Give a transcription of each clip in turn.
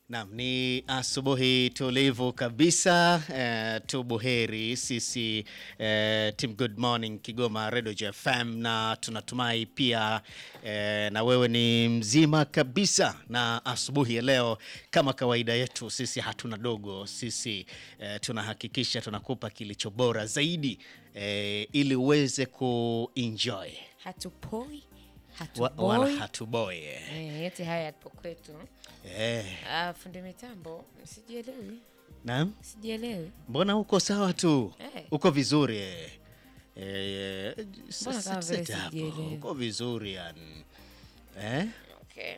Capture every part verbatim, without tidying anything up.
Naam, ni asubuhi tulivu kabisa, eh, tubuheri sisi eh, Team Good Morning Kigoma Radio F M, na tunatumai pia eh, na wewe ni mzima kabisa. Na asubuhi ya leo kama kawaida yetu sisi hatuna dogo, sisi eh, tunahakikisha tunakupa kilicho bora zaidi eh, ili uweze kuenjoy. Hatupoi, hatuboi. Wala hatuboi. Eh, yote haya yapo kwetu. Eh. Ah, fundi mitambo, sijielewi. Naam? Sijielewi. Mbona uko sawa tu? Eh. Uko vizuri eh. Eh, Mbona kama vile sijielewi? uko vizuri yani. Eh? Okay.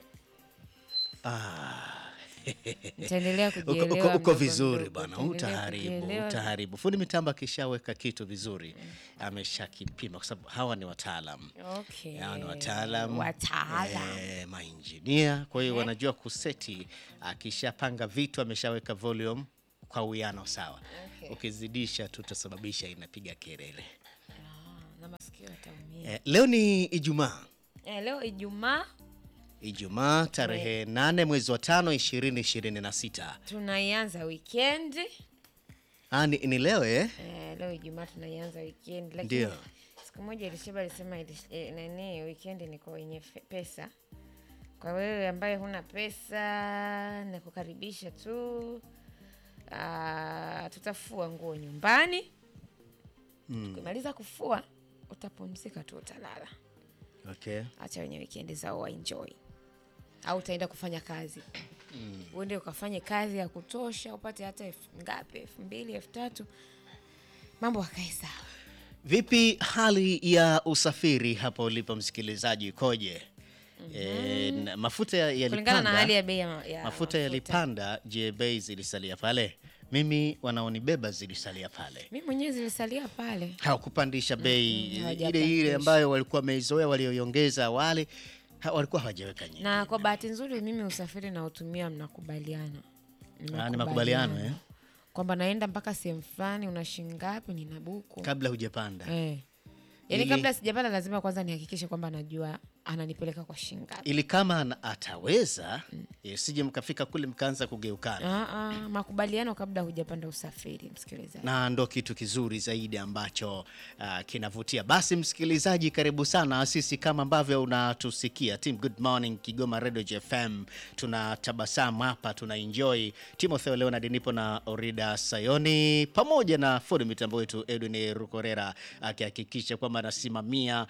Ah. Nitaendelea Uko, kujielewa. uko, uko mdogo vizuri mdogo. bwana, Nitaendelea utaharibu, kujielewa. utaharibu. Fundi mitambo akishaweka kitu vizuri, mm. ameshakipima kwa sababu hawa ni wataalamu. Okay. Hawa ni wataalamu. Wataalamu. Eh, maengineer, kwa hiyo Eh. wanajua kuseti, akishapanga vitu ameshaweka volume kwa uwiano sawa. Okay. Ukizidisha tutasababisha inapiga kelele. Ah, na masikio yataumia. Eh, leo ni Ijumaa. Eh, leo Ijumaa Ijumaa tarehe nane mwezi wa tano ishirini ishirini na sita. tunaianza weekend. Ah, ni, ni leo eh? Eh, leo Ijumaa tunaianza weekend, lakini Ndio. siku moja Elisheba alisema ilish, eh, nani weekend ni kwa wenye fe- pesa. Kwa wewe ambaye huna pesa na kukaribisha tu. Ah, tutafua nguo nyumbani. Mm. Tukimaliza kufua utapumzika tu, utalala. Okay. Acha wenye weekend zao wa enjoy. Au utaenda kufanya kazi. Mm. Uende ukafanye kazi ya kutosha upate hata elfu ngapi, elfu mbili, elfu tatu. Mambo yakae sawa. Vipi hali ya usafiri hapo ulipo msikilizaji ikoje? Mm-hmm. E, na, mafuta yalipanda. Kulingana na hali ya bei ya, ya mafuta yalipanda, je, bei zilisalia pale? Mimi wanaonibeba zilisalia pale. Mimi mwenyewe zilisalia pale. Hawakupandisha bei Mm-hmm. ile ile ambayo walikuwa wameizoea, walioiongeza awali, ha, walikuwa hawajaweka nyingi. Na kwa bahati nzuri mimi usafiri na utumia mnakubaliana. Ah, ni makubaliano eh? Kwamba naenda mpaka sehemu fulani una shilingi ngapi nina buku. Kabla hujapanda. Eh. Yaani Ili- kabla sijapanda lazima kwanza nihakikishe kwamba najua ananipeleka kwa shilingi ngapi. Ili kama ana- ataweza, mm. sije mkafika kule mkaanza kugeukana. Ah ah, makubaliano kabla hujapanda usafiri, msikilizaji. Na ndo kitu kizuri zaidi ambacho uh, kinavutia. Basi msikilizaji, karibu sana. Sisi kama ambavyo unatusikia Team Good Morning Kigoma Radio F M, tunatabasamu hapa, tuna enjoy. Timotheo Leonard nipo na Orida Sayoni pamoja na fundi mitambo wetu Edwin Rukorera akihakikisha kwamba anasimamia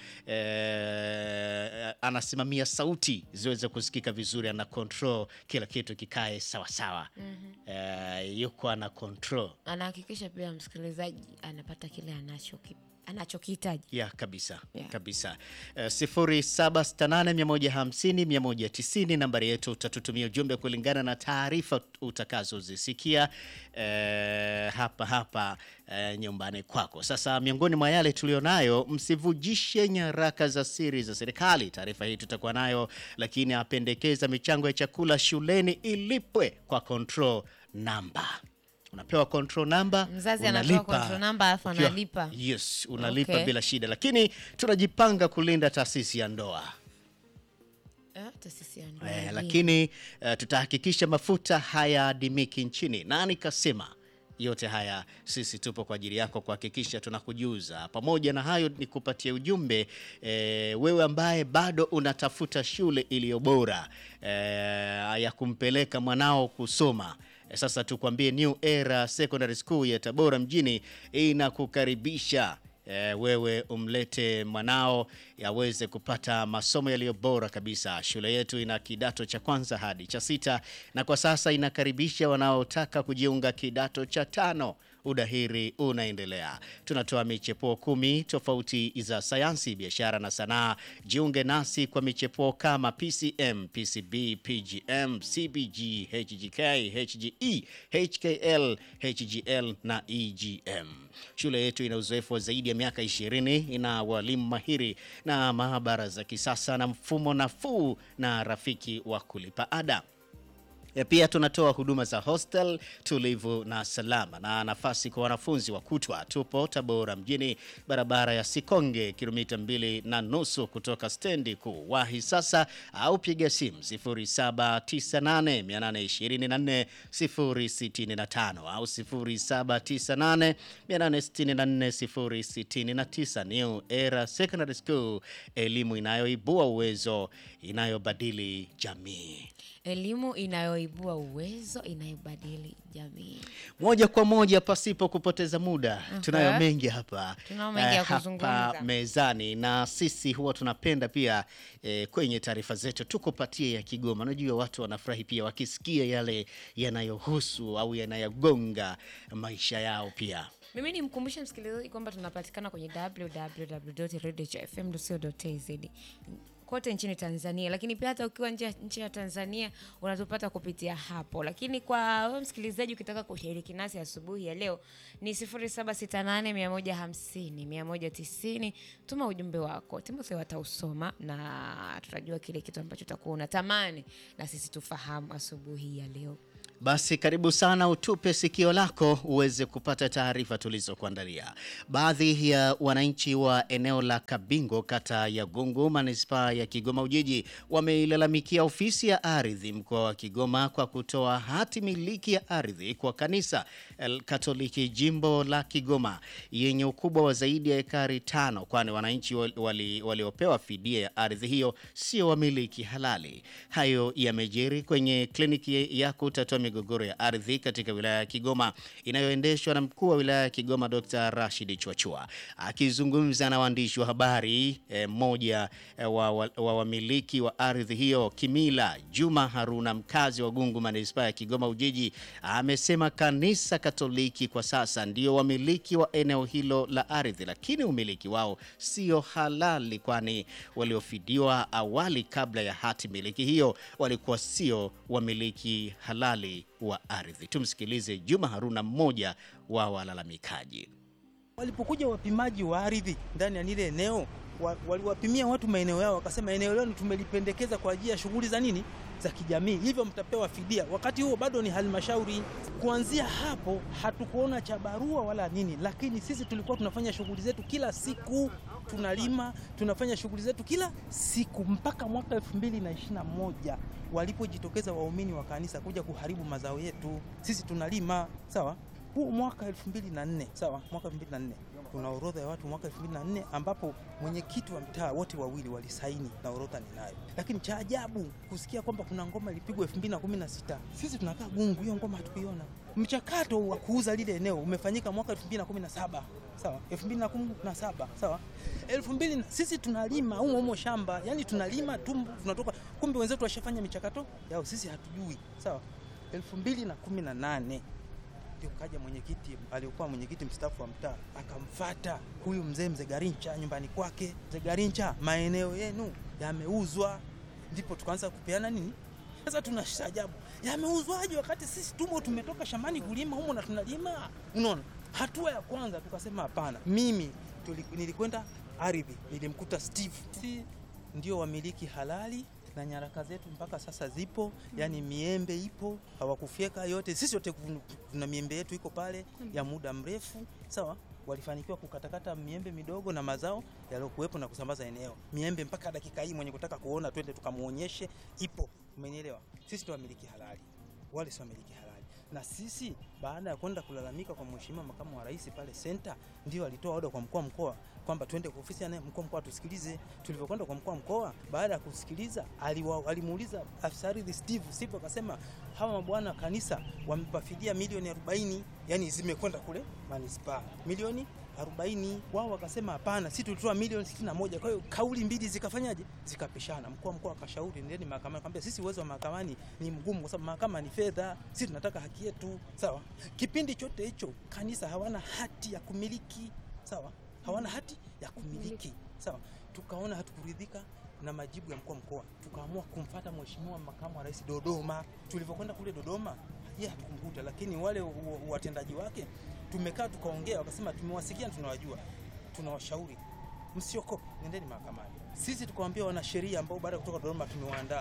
eh, anasimamia sauti ziweze kusikika vizuri, ana control kila kitu kikae sawa sawa. Mm-hmm. Eh, yuko ana control. Anahakikisha pia msikilizaji anapata kile anachoki anachokihitaji. Ya kabisa, Yeah. kabisa. Uh, sifuri saba sita nane moja hamsini moja tisini nambari yetu, utatutumia ujumbe kulingana na taarifa utakazozisikia uh, hapa hapa uh, nyumbani kwako. Sasa miongoni mwa yale tulionayo, msivujishe nyaraka za siri za serikali. Taarifa hii tutakuwa nayo, lakini apendekeza michango ya chakula shuleni ilipwe kwa control number. Unapewa control number, Mzazi unalipa. anapewa control number alafu Ukiwa- analipa. Yes, unalipa Okay. bila shida, lakini tunajipanga kulinda taasisi ya ndoa. Eh, taasisi ya ndoa. Eh, hii. lakini uh, tutahakikisha mafuta hayadimiki nchini. Nani kasema? Yote haya sisi tupo kwa ajili yako kuhakikisha tunakujuza. Pamoja na hayo ni kupatia ujumbe eh, wewe ambaye bado unatafuta shule iliyo bora eh, ya kumpeleka mwanao kusoma. Eh, sasa tukwambie New Era Secondary School ya Tabora mjini inakukaribisha. E, wewe umlete mwanao yaweze kupata masomo yaliyo bora kabisa. Shule yetu ina kidato cha kwanza hadi cha sita, na kwa sasa inakaribisha wanaotaka kujiunga kidato cha tano. Udahiri unaendelea. Tunatoa michepuo kumi tofauti za sayansi, biashara na sanaa. Jiunge nasi kwa michepuo kama P C M, P C B, P G M, C B G, H G K, H G E, H K L, H G L na E G M. Shule yetu ina uzoefu wa zaidi ya miaka ishirini, ina walimu mahiri na maabara za kisasa na mfumo nafuu na rafiki wa kulipa ada. E, pia tunatoa huduma za hostel tulivu na salama na nafasi kwa wanafunzi wa kutwa. Tupo Tabora mjini, barabara ya Sikonge, kilomita mbili na nusu kutoka stendi kuu. Wahi sasa au piga simu sifuri saba tisa nane nane nane two nne sifuri sita tano au sifuri saba tisa nane nane nane sita nne sifuri sita tisa. New Era Secondary School, elimu inayoibua uwezo, inayobadili jamii. Elimu inayoibua uwezo, inayobadili jamii. Moja kwa moja pasipo kupoteza muda. Okay. Tunayo mengi hapa. Tunayo mengi ya kuzungumza hapa mezani, na sisi huwa tunapenda pia eh, kwenye taarifa zetu tukupatie ya Kigoma. Unajua watu wanafurahi pia wakisikia yale yanayohusu au yanayogonga maisha yao pia. Mimi nimkumbushe msikilizaji kwamba tunapatikana kwenye w w w dot radio f m dot co dot t z kote nchini Tanzania, lakini pia hata ukiwa nje nchi ya Tanzania unatupata kupitia hapo. Lakini kwa wewe msikilizaji ukitaka kushiriki nasi asubuhi ya leo ni sifuri saba sita nane moja five zero moja tisa zero. Tuma ujumbe wako, Timothy watausoma na tutajua kile kitu ambacho utakuwa unatamani na sisi tufahamu asubuhi ya leo. Basi karibu sana, utupe sikio lako uweze kupata taarifa tulizokuandalia. Baadhi ya wananchi wa eneo la Kabingo, kata ya Gungu, manispaa ya Kigoma Ujiji, wameilalamikia ofisi ya ardhi mkoa wa Kigoma kwa kutoa hati miliki ya ardhi kwa kanisa Katoliki jimbo la Kigoma yenye ukubwa wa zaidi ya ekari tano, kwani wananchi waliopewa wali fidia ya ardhi hiyo sio wamiliki halali. Hayo yamejiri kwenye kliniki ya kutatua migogoro ya ardhi katika wilaya ya Kigoma inayoendeshwa na mkuu wa wilaya ya Kigoma Doctor Rashid Chwachua. Akizungumza na waandishi wa habari, mmoja e, wa wamiliki wa, wa ardhi hiyo Kimila Juma Haruna, mkazi wa Gungu manispaa ya Kigoma Ujiji, amesema kanisa Katoliki kwa sasa ndio wamiliki wa eneo hilo la ardhi, lakini umiliki wao sio halali, kwani waliofidiwa awali kabla ya hati miliki hiyo walikuwa sio wamiliki halali wa ardhi. Tumsikilize Juma Haruna, mmoja wa walalamikaji. Walipokuja wapimaji wa ardhi ndani ya lile eneo, waliwapimia watu maeneo yao, wakasema eneo leo tumelipendekeza kwa ajili ya shughuli za nini, za kijamii, hivyo mtapewa fidia. Wakati huo bado ni halmashauri. Kuanzia hapo hatukuona cha barua wala nini, lakini sisi tulikuwa tunafanya shughuli zetu kila siku, tunalima, tunafanya shughuli zetu kila siku mpaka mwaka elfu mbili na ishirini na moja walipojitokeza waumini wa kanisa kuja kuharibu mazao yetu. Sisi tunalima, sawa? Huu mwaka elfu mbili na nne, sawa? Mwaka elfu mbili na nne kuna orodha ya watu mwaka elfu mbili na nne ambapo mwenyekiti wa mtaa wote wawili walisaini na orodha ninayo. Lakini cha ajabu kusikia kwamba kuna ngoma ilipigwa elfu mbili na kumi na sita. Sisi tunakaa Gungu, hiyo ngoma hatukuiona. Mchakato wa kuuza lile eneo umefanyika mwaka elfu mbili na kumi na saba, sawa? elfu mbili na kumi na saba, sawa? elfu mbili sisi tunalima humo humo shamba, yani tunalima tumbu tunatoka, kumbe wenzetu washafanya michakato yao, sisi hatujui, sawa? elfu mbili na kumi na nane ndio kaja mwenyekiti aliyekuwa mwenyekiti mstaafu wa mtaa, akamfuata huyu mzee mzee Garincha nyumbani kwake. Mzee Garincha, maeneo yenu yameuzwa. Ndipo tukaanza kupeana nini? Sasa tunashajabu, yameuzwaje wakati sisi tumo tumetoka shambani kulima humo na tunalima? Unaona? Hatua ya kwanza tukasema hapana. Mimi nilikwenda ardhi, nilimkuta Steve. Si ndio wamiliki halali na nyaraka zetu mpaka sasa zipo, yani miembe ipo, hawakufyeka yote. Sisi wote tuna miembe yetu iko pale ya muda mrefu, sawa? Walifanikiwa kukatakata miembe midogo na mazao yaliokuwepo na kusambaza eneo. Miembe mpaka dakika hii mwenye kutaka kuona twende tukamuonyeshe ipo. Umenielewa? Sisi ndio wamiliki halali, wale sio wamiliki halali. Na sisi baada ya kwenda kulalamika kwa mheshimiwa makamu wa rais pale center, ndio alitoa oda kwa mkuu wa mkoa kwamba twende kwa ofisi ya mkuu wa mkoa tusikilize. Tulipokwenda kwa mkuu wa mkoa, baada ya kusikiliza, alimuuliza afisa ardhi Steve. Steve akasema hawa mabwana kanisa wamepafidia milioni arobaini, yani zimekwenda kule manispaa milioni arobaini. Wao wakasema hapana, sisi tulitoa milioni sitini na moja. Kwa hiyo kauli mbili zikafanyaje? Zikapishana. Mkuu wa mkoa akashauri ndeni mahakamani, akamwambia sisi uwezo wa mahakamani ni mgumu kwa sababu mahakama ni fedha, sisi tunataka haki yetu, sawa? Kipindi chote hicho kanisa hawana hati ya kumiliki, sawa? Hawana hati ya kumiliki, sawa? Tukaona hatukuridhika na majibu ya mkuu wa mkoa, tukaamua kumfuata mheshimiwa makamu wa rais Dodoma. Tulipokwenda kule Dodoma, yeye hakumkuta, lakini wale watendaji wake tumekaa tukaongea, wakasema tumewasikia, tunawajua, tunawashauri msiokope, nendeni mahakamani. Sisi tukawaambia wana sheria ambao baada kutoka Dodoma tumewaandaa,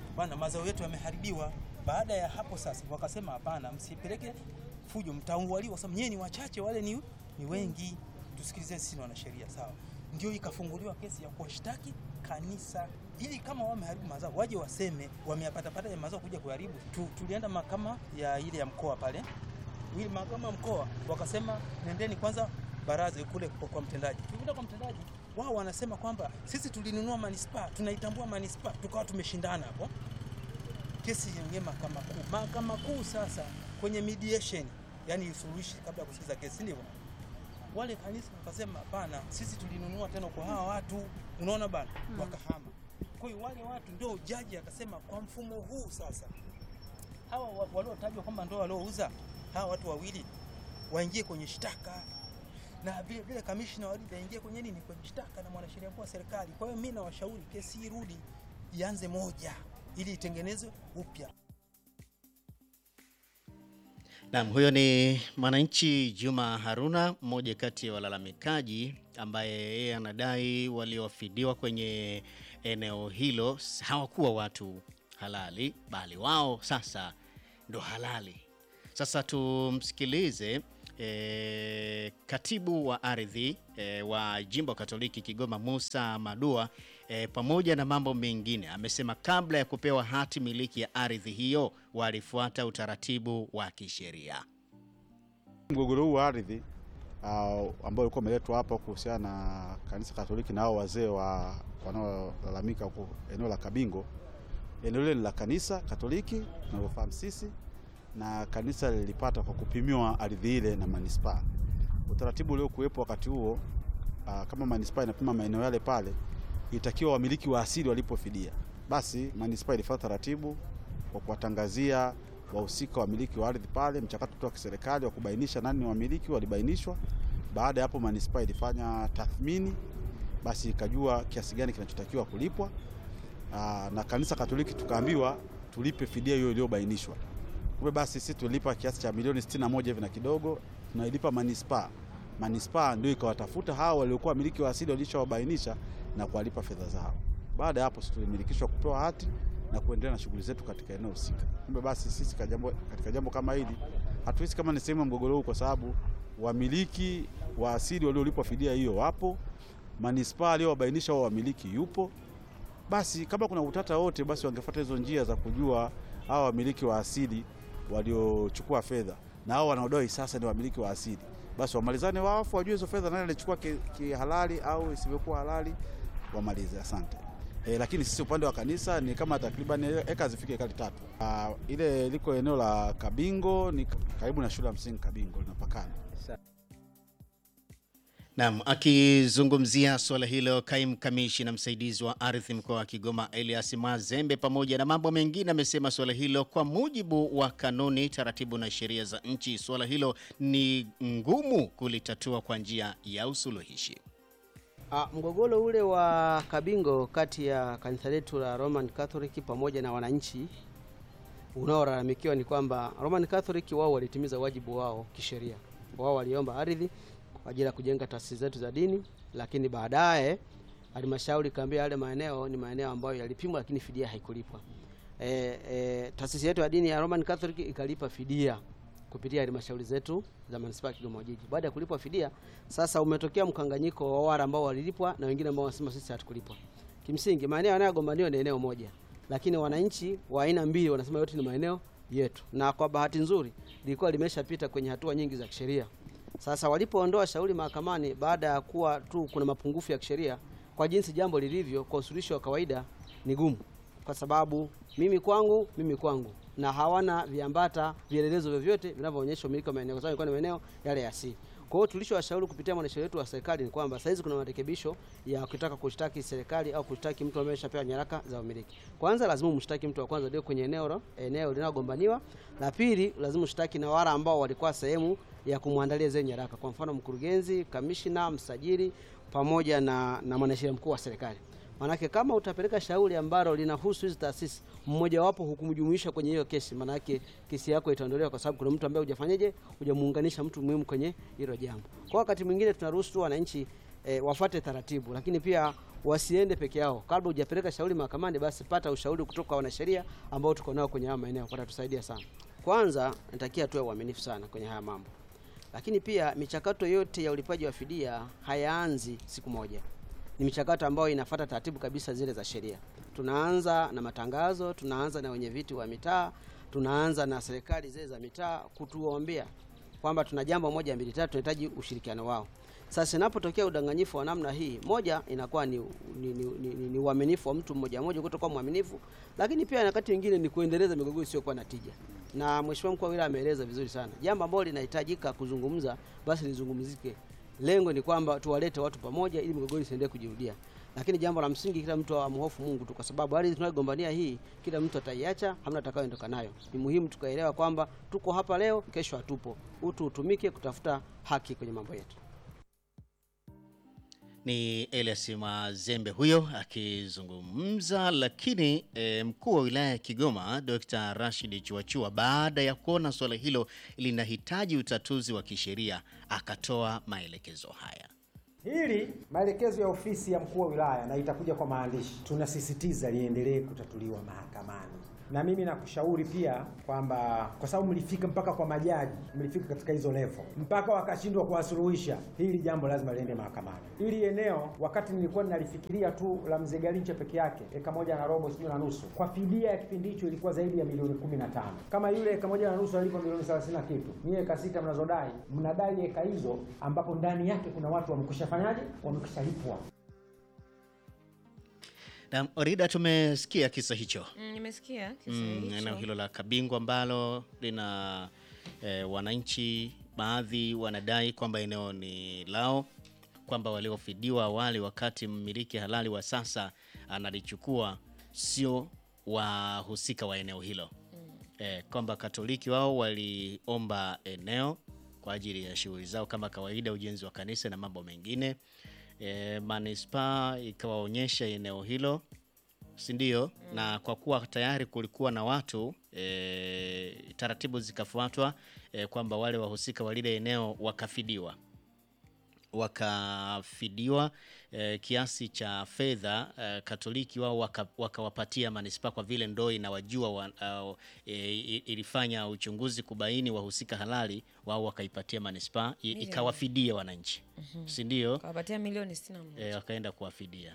bana, mazao yetu yameharibiwa. Baada ya hapo sasa wakasema hapana, msipeleke fujo, mtaungwaliwa, sababu nyenye ni wachache, wale ni ni wengi, tusikilize sisi wana sheria, sawa. Ndio ikafunguliwa kesi ya kuwashtaki kanisa, ili kama wameharibu mazao waje waseme wameyapata pata ya mazao kuja kuharibu. Tu, tulienda mahakama ya ile ya mkoa pale, ile mahakama mkoa wakasema nendeni kwanza baraza kule kwa mtendaji. Tulienda kwa mtendaji, wao wanasema kwamba sisi tulinunua manispaa, tunaitambua manispaa, tukawa tumeshindana hapo. Kesi yenyewe mahakama kuu. Mahakama kuu sasa kwenye mediation, yani suluhishi kabla ya kusikiza kesi, ndivyo wale kanisa wakasema hapana, sisi tulinunua tena kwa hawa watu, unaona bana, hmm. wakahama. Kwa hiyo wale watu ndio jaji akasema kwa mfumo huu sasa hawa waliotajwa kwamba ndio waliouza, hawa watu wawili waingie kwenye shtaka, na vile vile kamishna wa ardhi aingie kwenye nini, kwenye shtaka na mwanasheria mkuu wa serikali. Kwa hiyo mimi nawashauri kesi irudi ianze moja ili itengenezwe upya. Naam, huyo ni mwananchi Juma Haruna, mmoja kati ya walalamikaji ambaye yeye anadai waliofidiwa kwenye eneo hilo hawakuwa watu halali, bali wao sasa ndo halali. Sasa tumsikilize e, katibu wa ardhi e, wa Jimbo Katoliki Kigoma Musa Madua. E, pamoja na mambo mengine amesema kabla ya kupewa hati miliki ya ardhi hiyo walifuata utaratibu wa kisheria. Mgogoro huu wa ardhi uh, ambao ulikuwa umeletwa hapa kuhusiana na kanisa Katoliki na hao wazee wa wanaolalamika huko eneo la Kabingo. Eneo lile la kanisa Katoliki tunalofahamu sisi, na kanisa lilipata kwa kupimiwa ardhi ile na manispaa. Utaratibu ule kuwepo wakati huo, uh, kama manispaa inapima maeneo yale pale, itakiwa wamiliki wa asili walipofidia, basi manispaa ilifuata taratibu kwa kuwatangazia wahusika wamiliki wa ardhi pale. Mchakato wa kiserikali wa kubainisha nani ni wamiliki walibainishwa. Baada ya hapo manispaa ilifanya tathmini, basi ikajua kiasi gani kinachotakiwa kulipwa. Aa, na kanisa Katoliki tukaambiwa tulipe fidia hiyo iliyobainishwa. Kumbe basi sisi tulipa kiasi cha milioni sitini na moja hivi na kidogo, tunailipa manispaa. Manispaa ndio ikawatafuta hao waliokuwa wamiliki wa asili walishawabainisha na kuwalipa fedha zao. Baada ya hapo sisi tulimilikishwa kupewa hati na kuendelea na shughuli zetu katika eneo husika. Kumbe basi sisi jambo, katika jambo kama hili hatuhisi kama ni sehemu ya mgogoro huu, kwa sababu wamiliki wa asili waliolipwa fidia hiyo wapo, manispaa aliyowabainisha wao wamiliki yupo. Basi kama kuna utata wote, basi wangefuata hizo njia za kujua hao wamiliki wa asili waliochukua fedha na hao wanaodai sasa ni wamiliki wa asili. Basi wamalizane wao, wajue hizo fedha nani alichukua kihalali ki au isivyokuwa halali, wamalize. Asante. E, lakini sisi upande wa kanisa ni kama takriban eka zifike ekari tatu. Uh, ile liko eneo la Kabingo, ni karibu na shule ya msingi Kabingo, linapakana. Naam, akizungumzia swala hilo kaimu kamishna msaidizi wa ardhi mkoa wa Kigoma Elias Mazembe, pamoja na mambo mengine, amesema swala hilo kwa mujibu wa kanuni, taratibu na sheria za nchi, swala hilo ni ngumu kulitatua kwa njia ya usuluhishi. Ah, mgogoro ule wa Kabingo kati ya kanisa letu la Roman Catholic pamoja na wananchi unaolalamikiwa ni kwamba Roman Catholic wao walitimiza wajibu wao kisheria. Wao waliomba ardhi kwa ajili ya kujenga taasisi zetu za dini, lakini baadaye halmashauri kaambia yale maeneo ni maeneo ambayo yalipimwa lakini fidia haikulipwa. E, e, taasisi yetu ya dini ya Roman Catholic ikalipa fidia kupitia halmashauri zetu za manispaa Kigoma Jiji. Baada ya kulipwa fidia, sasa umetokea mkanganyiko wa wale ambao walilipwa na wengine ambao wanasema sisi hatukulipwa. Kimsingi maeneo yanayogombaniwa ni eneo moja, lakini wananchi wa aina mbili wanasema yote ni maeneo yetu, na kwa bahati nzuri lilikuwa limeshapita kwenye hatua nyingi za kisheria. Sasa walipoondoa shauri mahakamani baada ya kuwa tu kuna mapungufu ya kisheria, kwa jinsi jambo lilivyo, kwa usuluhisho wa kawaida ni gumu, kwa sababu mimi kwangu mimi kwangu na hawana viambata vielelezo vyovyote vinavyoonyesha umiliki wa maeneo, kwa sababu ni maeneo yale ya asili. Kwa hiyo tulishowashauri kupitia mwanasheria wetu wa serikali ni kwamba saizi kuna marekebisho ya kutaka kushtaki serikali au kushtaki mtu ambaye ameshapewa nyaraka za umiliki. Kwanza lazima mshtaki mtu wa kwanza ndio kwenye eneo eneo linalogombaniwa. La pili lazima mshtaki na wale ambao walikuwa sehemu ya kumwandalia zile nyaraka, kwa mfano mkurugenzi, kamishna, msajili pamoja na na mwanasheria mkuu wa serikali. Manake kama utapeleka shauri ambalo linahusu hizo taasisi, mmoja wapo hukumjumuisha kwenye hiyo kesi, manake kesi yako itaondolewa kwa sababu kuna mtu ambaye hujafanyaje, hujamuunganisha mtu muhimu kwenye hilo jambo. Kwa wakati mwingine tunaruhusu wananchi e, wafuate taratibu, lakini pia wasiende peke yao. Kabla hujapeleka shauri mahakamani, basi pata ushauri kutoka kwa wanasheria ambao tuko nao kwenye haya maeneo, watatusaidia sana. Kwanza natakia tuwe uaminifu sana kwenye haya mambo, lakini pia michakato yote ya ulipaji wa fidia hayaanzi siku moja. Ni michakato ambayo inafuata taratibu kabisa zile za sheria. Tunaanza na matangazo, tunaanza na wenye viti wa mitaa, tunaanza na serikali zile za mitaa kutuombea kwamba tuna jambo moja mbili tatu, tunahitaji ushirikiano wao. Sasa inapotokea udanganyifu wa namna hii, moja inakuwa ni ni, ni, ni, ni, ni uaminifu wa mtu mmoja mmoja kutokuwa mwaminifu, lakini pia wakati mwingine ni kuendeleza migogoro isiyokuwa na tija. Na mheshimiwa mkuu wa wilaya ameeleza vizuri sana. Jambo ambalo linahitajika kuzungumza basi lizungumzike. Lengo ni kwamba tuwalete watu pamoja ili migogoro isiendelee kujirudia. Lakini jambo la msingi, kila mtu amhofu Mungu tu, kwa sababu ardhi tunayogombania hii kila mtu ataiacha, hamna atakayoondoka nayo. Ni muhimu tukaelewa kwamba tuko hapa leo, kesho hatupo. Utu utumike kutafuta haki kwenye mambo yetu. Ni Elias Mazembe huyo akizungumza. Lakini e, mkuu wa wilaya ya Kigoma Doctor Rashid Chuachua, baada ya kuona swala hilo linahitaji utatuzi wa kisheria, akatoa maelekezo haya. Hili maelekezo ya ofisi ya mkuu wa wilaya na itakuja kwa maandishi, tunasisitiza liendelee kutatuliwa mahakamani. Na mimi nakushauri pia kwamba kwa sababu mlifika mpaka kwa majaji, mlifika katika hizo level mpaka wakashindwa kuwasuluhisha, hili jambo lazima liende mahakamani. Hili eneo wakati nilikuwa ninalifikiria tu la Mzee Galinche peke yake, eka moja na robo sio na nusu, kwa fidia ya kipindi hicho ilikuwa zaidi ya milioni kumi na tano. Kama yule eka moja na nusu alipo milioni thelathini na kitu, nyie eka sita mnazodai, mnadai eka hizo ambapo ndani yake kuna watu wamekwishafanyaje, wamekwishalipwa. Na Orida, tumesikia kisa hicho. Mm, nimesikia kisa Mm, hicho. eneo hilo la Kabingo ambalo lina eh, wananchi baadhi wanadai kwamba eneo ni lao, kwamba waliofidiwa awali wakati mmiliki halali wa sasa analichukua sio wahusika wa eneo hilo. Mm. Eh, kwamba Katoliki wao waliomba eneo kwa ajili ya shughuli zao kama kawaida, ujenzi wa kanisa na mambo mengine. E, Manispaa ikawaonyesha eneo hilo, si ndio? Mm. Na kwa kuwa tayari kulikuwa na watu, e, taratibu zikafuatwa, e, kwamba wale wahusika wa lile eneo wakafidiwa wakafidiwa e, kiasi cha fedha. e, Katoliki wao wakawapatia waka Manispaa kwa vile ndoo inawajua wa, uh, e, ilifanya uchunguzi kubaini wahusika halali, wao wakaipatia Manispaa ikawafidia wananchi. Mm -hmm. Si ndio? Kawapatia milioni sitini na moja. E, wakaenda kuwafidia.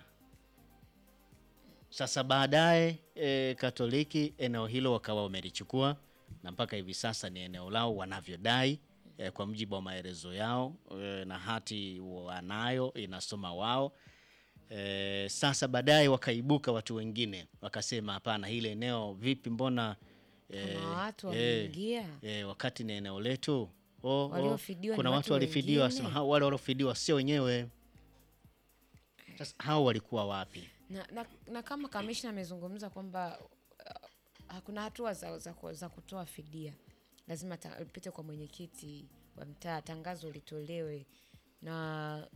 Sasa baadaye e, Katoliki eneo hilo wakawa wamelichukua na mpaka hivi sasa ni eneo lao wanavyodai. E, kwa mjibu wa maelezo yao, e, na hati wanayo inasoma wao. E, sasa baadaye wakaibuka watu wengine wakasema hapana, hile eneo vipi, mbona e, kuna watu wameingia e, e, wakati ni eneo letu. Oh, oh, kuna watu walifidiwa, hao wale waliofidiwa sio wenyewe. Sasa hao walikuwa wapi? Na, na, na kama kamishna amezungumza kwamba uh, hakuna hatua za, za, za kutoa fidia, lazima ipite kwa mwenyekiti wa mtaa, tangazo litolewe na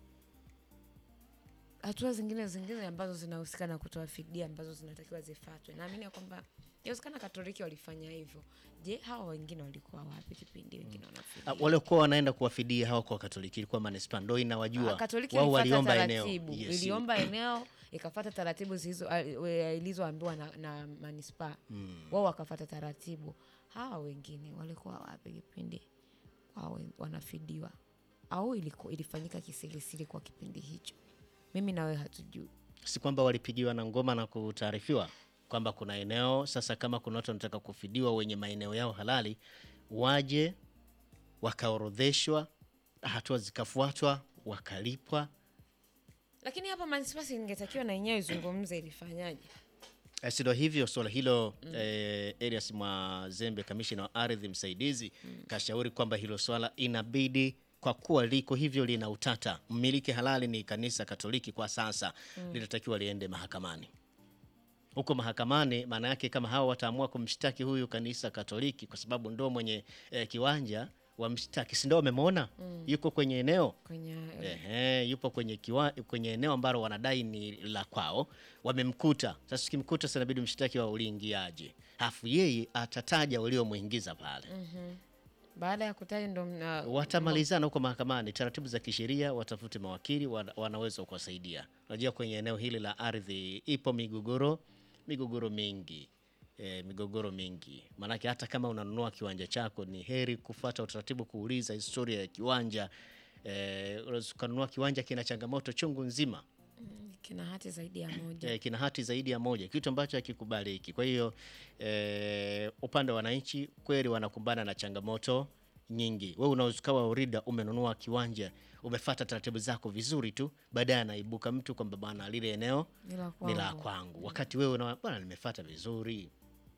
hatua zingine zingine ambazo zinahusika na kutoa fidia ambazo zinatakiwa zifuatwe. Naamini kwamba inawezekana Katoliki walifanya hivyo. Je, hao wengine walikuwa wapi kipindi wengine wanafidia? Wale walikuwa wanaenda kuwafidia hao kwa Katoliki, ilikuwa Manispaa ndio inawajua. Wao waliomba eneo. Yes. Iliomba eneo ikafuata taratibu hizo ilizoambiwa na, na Manispaa. Mm. Wao wakafuata taratibu. Hawa wengine walikuwa wapi kipindi wao wanafidiwa? Au ilikuwa ilifanyika kisirisiri kwa kipindi hicho? Mimi na wewe hatujui. Si kwamba walipigiwa na ngoma na kutaarifiwa kwamba kuna eneo, sasa kama kuna watu wanataka kufidiwa wenye maeneo yao halali, waje wakaorodheshwa, hatua zikafuatwa, wakalipwa. Lakini hapa Manispaa ingetakiwa na yenyewe izungumze ilifanyaje. Asido hivyo swala hilo. Mm. eh, Elias Mazembe, kamishna wa ardhi msaidizi, mm. kashauri kwamba hilo swala inabidi, kwa kuwa liko hivyo lina utata, mmiliki halali ni kanisa Katoliki kwa sasa, mm. linatakiwa liende mahakamani. Huko mahakamani maana yake kama hao wataamua kumshtaki huyu kanisa Katoliki kwa sababu ndo mwenye eh, kiwanja, wamshtaki, si ndio wamemwona? Mm. yuko kwenye eneo kwenye ehe yupo kwenye kiwa, kwenye eneo ambalo wanadai ni la kwao, wamemkuta. Sasa ukimkuta sana inabidi mshtaki wa uliingiaje, afu yeye atataja waliomuingiza pale. Mhm. Baada ya kutaja ndo mna- watamalizana huko mahakamani, taratibu za kisheria, watafute mawakili wana, wanaweza kuwasaidia. Unajua kwenye eneo hili la ardhi ipo migogoro, migogoro mingi. E, migogoro mingi. Maanake hata kama unanunua kiwanja chako ni heri kufuata utaratibu, kuuliza historia ya kiwanja. Eh, unaweza kununua kiwanja kina changamoto chungu nzima. kina hati zaidi ya moja. E, kina hati zaidi ya moja, kitu ambacho hakikubaliki. Kwa hiyo e, upande wa wananchi kweli wanakumbana na changamoto nyingi. Wewe unaweza kuwa urida umenunua kiwanja, umefuata taratibu zako vizuri tu, baadaye anaibuka mtu kwamba bwana lile eneo ni la kwangu. Wakati wewe unaona bwana nimefuata vizuri.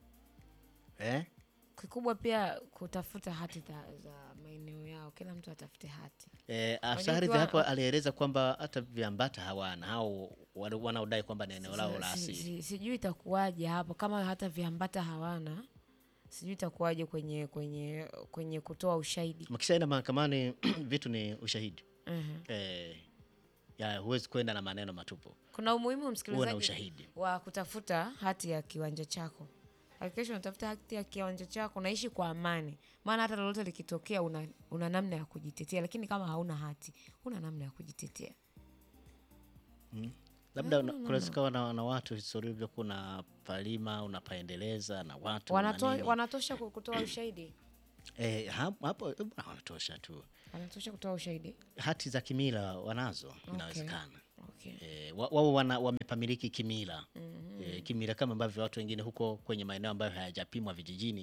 Eh? Kikubwa pia kutafuta hati za, za maeneo yao, kila mtu atafute hati. Eh, afisa ardhi hapo alieleza kwamba hata viambata hawana, hao wanaodai kwamba ni eneo lao la asili. Si, si, sijui itakuwaje hapo kama hata viambata hawana. Sijui itakuwaje kwenye kwenye kwenye kutoa ushahidi. Mkishaenda mahakamani vitu ni ushahidi. Uh-huh. Eh, ya huwezi kwenda na maneno matupu. Kuna umuhimu msikilizaji wa kutafuta hati ya kiwanja chako. Hakikisha unatafuta hati ya kiwanja chako, unaishi kwa amani. Maana hata lolote likitokea una, una namna ya kujitetea, lakini kama hauna hati, una namna ya kujitetea. Hmm. Labda kunaweza na, na watu historia hivyo, kuna palima unapaendeleza na watu Wanato, wanatosha kutoa ushahidi. Eh, hapo wanatosha tu. Wanatosha kutoa ushahidi. Hati za kimila wanazo, okay. Inawezekana. Okay. Eh, wao wana wamepamiliki kimila. Mm-hmm. Eh, kimila kama ambavyo watu wengine huko kwenye maeneo ambayo hayajapimwa vijijini,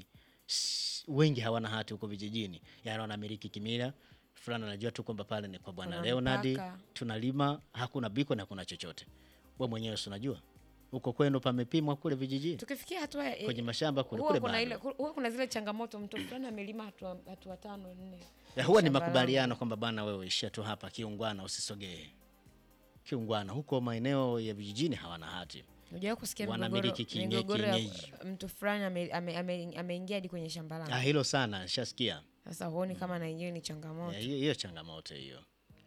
wengi hawana hati huko vijijini. Yaani wanamiliki kimila. Fulani anajua tu kwamba pale ni kwa Bwana Leonard, tunalima, hakuna biko na hakuna chochote. Wewe mwenyewe unajua huko kwenu pamepimwa kule vijijini. Tukifikia hatua e, kwenye mashamba kule kule kuna ile huwa kuna zile changamoto, mtu fulani amelima hatua hatua tano nne. Ya huwa ni makubaliano kwamba bana wewe ishia tu hapa kiungwana, usisogee. Kiungwana huko maeneo ya vijijini hawana hati. Unajua kusikia migogoro mtu fulani ameingia ame, ame hadi kwenye shamba lake. Ah, hilo sana nishasikia. Sasa huoni mm. kama na yenyewe ni changamoto. Hiyo hiyo changamoto hiyo.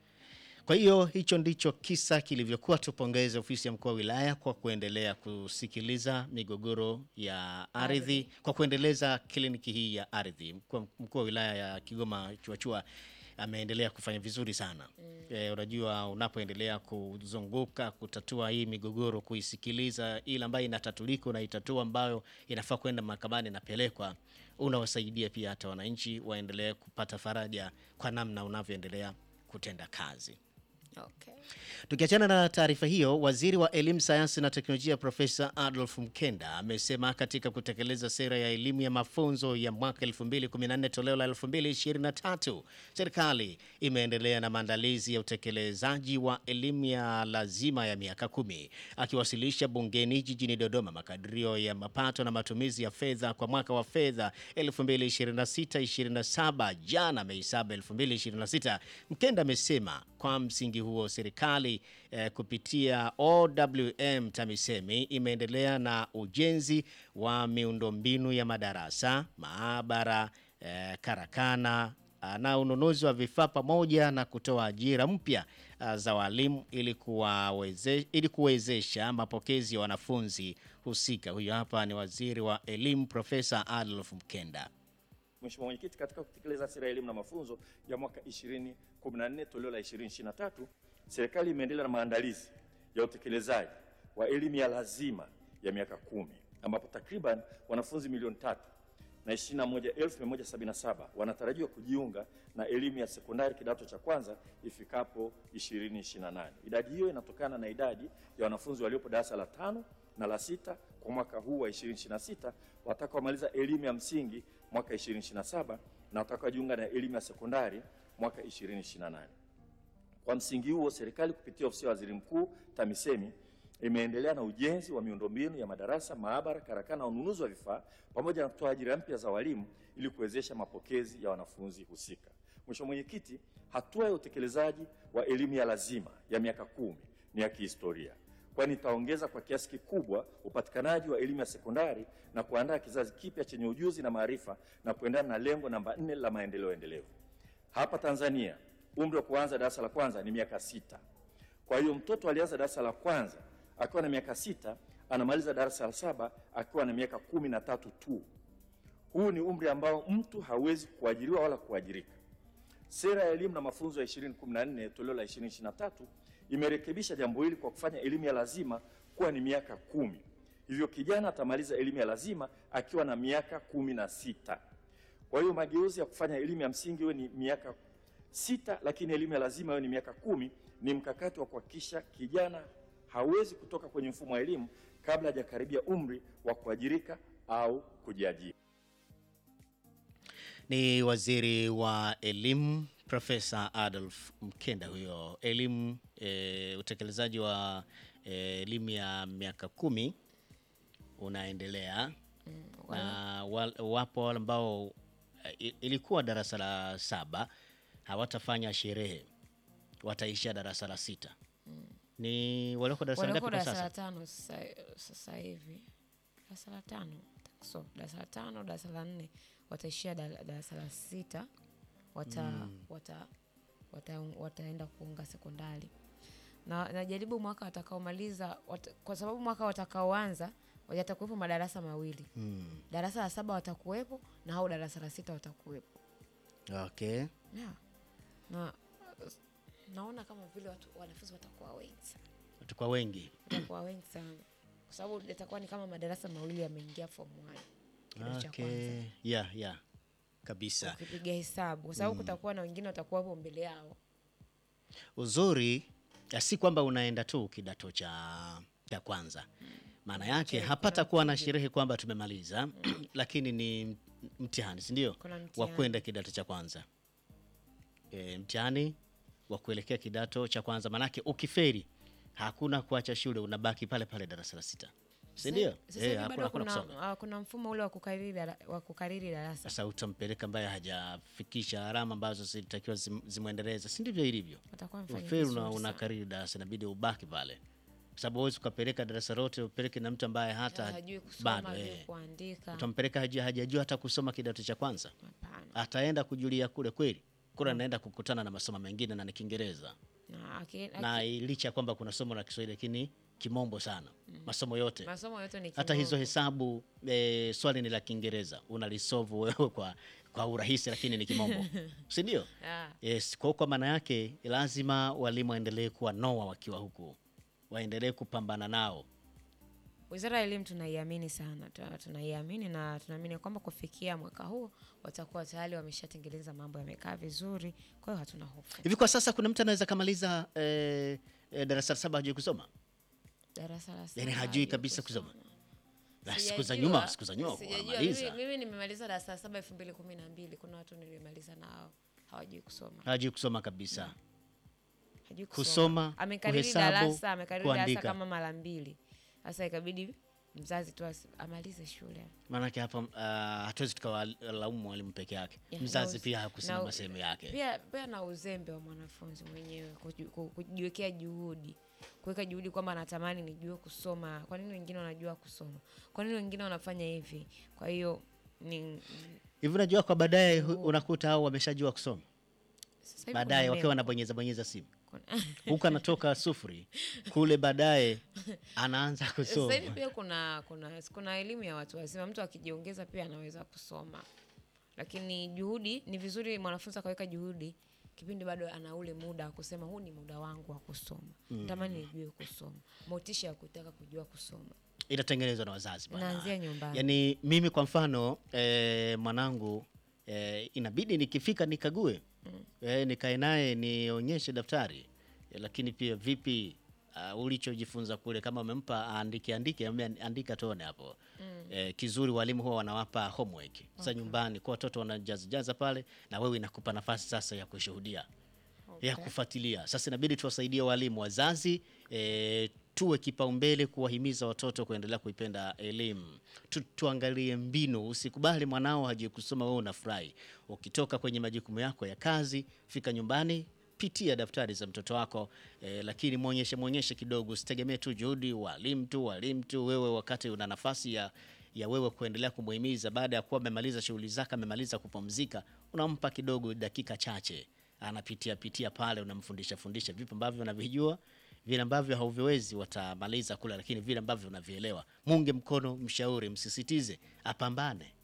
Kwa hiyo hicho ndicho kisa kilivyokuwa. Tupongeze ofisi ya mkuu wa wilaya kwa kuendelea kusikiliza migogoro ya ardhi, kwa kuendeleza kliniki hii ya ardhi. Mkuu wa wilaya ya Kigoma Chuachua ameendelea kufanya vizuri sana. Mm. E, unajua unapoendelea kuzunguka kutatua hii migogoro, kuisikiliza ile ambayo inatatuliko na itatua ambayo inafaa kwenda mahakamani na pelekwa, unawasaidia pia hata wananchi waendelee kupata faraja kwa namna unavyoendelea kutenda kazi. Okay. Tukiachana na taarifa hiyo, waziri wa elimu, sayansi na teknolojia Profesa Adolf Mkenda amesema katika kutekeleza sera ya elimu ya mafunzo ya mwaka elfu mbili kumi na nne toleo la elfu mbili ishirini na tatu, serikali imeendelea na maandalizi ya utekelezaji wa elimu ya lazima ya miaka kumi. Akiwasilisha bungeni jijini Dodoma makadirio ya mapato na matumizi ya fedha kwa mwaka wa fedha elfu mbili ishirini na sita ishirini na saba jana Mei saba elfu mbili ishirini na sita, Mkenda amesema kwa msingi huo serikali eh, kupitia O W M TAMISEMI imeendelea na ujenzi wa miundombinu ya madarasa, maabara, eh, karakana na ununuzi wa vifaa pamoja na kutoa ajira mpya uh, za walimu ili kuwawezesha ili kuwezesha mapokezi ya wanafunzi husika. Huyo hapa ni waziri wa elimu Profesa Adolf Mkenda. Mheshimiwa Mwenyekiti, katika kutekeleza sera ya elimu na mafunzo ya mwaka ishirini kumi na nne toleo la ishirini ishirini na tatu, serikali imeendelea na maandalizi ya utekelezaji wa elimu ya lazima ya miaka kumi, ambapo takriban wanafunzi milioni tatu na ishirini na moja elfu mia moja sabini na saba wanatarajiwa kujiunga na elimu ya sekondari kidato cha kwanza ifikapo ishirini ishirini na nane. Idadi hiyo inatokana na idadi ya wanafunzi waliopo darasa la tano na la sita kwa mwaka huu wa ishirini ishirini na sita, watakaomaliza elimu ya msingi mwaka ishirini ishirini na saba na watakaojiunga na elimu ya sekondari mwaka ishirini ishirini na nane. Kwa msingi huo, serikali kupitia ofisi ya waziri mkuu TAMISEMI imeendelea na ujenzi wa miundombinu ya madarasa, maabara, karakana na ununuzi wa vifaa pamoja na kutoa ajira mpya za walimu ili kuwezesha mapokezi ya wanafunzi husika. Mheshimiwa Mwenyekiti, hatua ya utekelezaji wa elimu ya lazima ya miaka kumi ni ya kihistoria, kwani itaongeza kwa kiasi kikubwa upatikanaji wa elimu ya sekondari na kuandaa kizazi kipya chenye ujuzi na maarifa na kuendana na lengo namba nne la maendeleo endelevu. Hapa Tanzania umri wa kuanza darasa la kwanza ni miaka sita. Kwa hiyo mtoto alianza darasa la kwanza akiwa na miaka sita, anamaliza darasa la saba akiwa na miaka kumi na tatu tu. Huu ni umri ambao mtu hawezi kuajiriwa wala kuajirika. Sera ya elimu na mafunzo ya ishirini kumi na nne toleo la ishirini ishirini na tatu imerekebisha jambo hili kwa kufanya elimu ya lazima kuwa ni miaka kumi. Hivyo kijana atamaliza elimu ya lazima akiwa na miaka kumi na sita. Kwa hiyo mageuzi ya kufanya elimu ya msingi iwe ni miaka sita, lakini elimu ya lazima iwe ni miaka kumi ni mkakati wa kuhakikisha kijana hawezi kutoka kwenye mfumo wa elimu kabla hajakaribia umri wa kuajirika au kujiajiri. Ni Waziri wa Elimu Profesa Adolf Mkenda huyo. Elimu e, utekelezaji wa e, elimu ya miaka kumi unaendelea. Mm, na wal, wapo wale ambao e, ilikuwa darasa la saba hawatafanya sherehe, wataishia darasa la sita. Mm. Ni walioko darasa ngapi kwa sasa? Darasa la tano sasa sasa hivi. Darasa la tano. So darasa la tano, darasa la nne wataishia darasa la sita, wata, mm. wata, wata, wataenda kuunga sekondari. Na najaribu mwaka watakaomaliza wata, kwa sababu mwaka watakaoanza watakuwepo madarasa mawili. Mm. Darasa la saba watakuwepo na hao darasa la sita watakuwepo. Okay. Yeah. Na naona kama vile watu wanafunzi watakuwa wengi sana. Watakuwa wengi. Watakuwa wengi sana. Kwa sababu itakuwa ni kama madarasa mawili yameingia form one. Okay. Yeah, yeah. Kabisa. Ukipiga hesabu kwa sababu mm. kutakuwa na wengine watakuwa hapo mbele yao. Uzuri si kwamba unaenda tu kidato cha cha kwanza. Maana mm. yake hapata kuwa na sherehe kwamba tumemaliza mm. lakini ni mtihani, si ndio? Wa kwenda kidato cha kwanza. E, mtihani wa kuelekea kidato cha kwanza, manake ukiferi hakuna kuacha shule, unabaki pale pale darasa la sita. Si ndio? Eh, hakuna kuna, kuna, kuna mfumo ule wa kukariri wa kukariri darasa. Sasa utampeleka ambaye hajafikisha alama ambazo zilitakiwa zimuendeleza, si ndivyo ilivyo? Uferi na unakariri darasa, inabidi ubaki pale. Sababu huwezi ukapeleka darasa lote upeleke na mtu ambaye hata hajui kusoma, hajui kuandika. Utampeleka hajajua hata kusoma kidato cha kwanza. Hapana. Ataenda kujulia kule kweli. Kule anaenda hmm. kukutana na masomo mengine na ni Kiingereza. Na, okay, okay. na licha kwamba kuna somo la Kiswahili lakini kimombo sana. Mm. Masomo yote. Masomo yote ni kimombo. Hata hizo hesabu e, swali ni la Kiingereza. Unalisolve wewe kwa kwa urahisi lakini ni kimombo. Si ndio? Yeah. Yes, kwa kwa maana yake lazima walimu waendelee kuwa noa wakiwa huku. Waendelee kupambana nao. Wizara ya Elimu tunaiamini sana. Tunaiamini na tunaamini kwamba kufikia mwaka huu watakuwa tayari wameshatengeneza mambo yamekaa vizuri. Kwa hiyo hatuna hofu. Hivi kwa sasa kuna mtu anaweza kamaliza eh, eh, darasa la saba hajui kusoma? Darasa la saba. Yaani hajui kabisa kusoma. Na siku za nyuma, siku za nyuma kumaliza. Mimi nimemaliza darasa la saba elfu mbili kumi na mbili. Kuna watu nilimaliza nao hawajui kusoma. Hajui kusoma kabisa. No. Hajui kusoma. Kusoma, amekariri darasa, amekariri darasa kama mara mbili. Sasa ikabidi mzazi tu amalize shule. Maana hapa uh, hatuwezi tukawalaumu mwalimu peke yake. Yeah, mzazi na, pia hakusema sehemu yake. Pia pia na uzembe wa mwanafunzi mwenyewe kujiwekea juhudi. Kuweka juhudi kwamba anatamani nijue kusoma. Kwa nini wengine wanajua kusoma? Kwa nini wengine wanafanya hivi? Kwa hiyo ni hivi unajua kwa baadaye unakuta hao wameshajua kusoma. Baadaye wakiwa wanabonyeza bonyeza simu. Huko anatoka sufuri kule baadaye anaanza kusoma. Sasa hivi pia kuna kuna kuna elimu ya watu wazima, mtu akijiongeza pia anaweza kusoma. Lakini juhudi ni vizuri mwanafunzi akaweka juhudi kipindi bado ana ule muda wa kusema huu ni muda wangu wa kusoma. Mm. Natamani nijue kusoma. Motisha ya kutaka kujua kusoma inatengenezwa na wazazi bwana. Inaanzia nyumbani. Yaani mimi kwa mfano eh, mwanangu eh, inabidi nikifika nikague. Mm. Eh, nikae naye nionyeshe daftari. Eh, lakini pia vipi uh, ulichojifunza kule kama umempa andike andike andika tone hapo. Mm. Eh, kizuri walimu huwa wanawapa homework. Sasa okay. Nyumbani kwa watoto wanajaza jaza pale na wewe inakupa nafasi sasa ya kushuhudia. Okay. Ya kufuatilia. Sasa inabidi tuwasaidie walimu wazazi eh, tuwe kipaumbele kuwahimiza watoto kuendelea kuipenda elimu. Tu, tuangalie mbinu, usikubali mwanao hajui kusoma wewe unafurahi. Ukitoka kwenye majukumu yako ya kazi, fika nyumbani, pitia daftari za mtoto wako, eh, lakini muonyeshe muonyeshe kidogo, usitegemee tu juhudi walimu tu walimu tu wewe wakati una nafasi ya ya wewe kuendelea kumuhimiza baada ya kuwa amemaliza shughuli zake, amemaliza kupumzika, unampa kidogo dakika chache. Anapitia pitia pale unamfundisha fundisha vipi ambavyo unavijua, vile ambavyo hauviwezi watamaliza kula, lakini vile ambavyo unavielewa. Munge mkono, mshauri, msisitize, apambane.